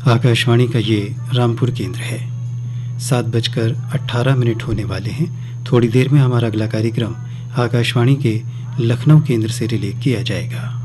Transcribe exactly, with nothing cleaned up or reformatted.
आकाशवाणी का ये रामपुर केंद्र है। सात बजकर अट्ठारह मिनट होने वाले हैं। थोड़ी देर में हमारा अगला कार्यक्रम आकाशवाणी के लखनऊ केंद्र से रिले किया जाएगा।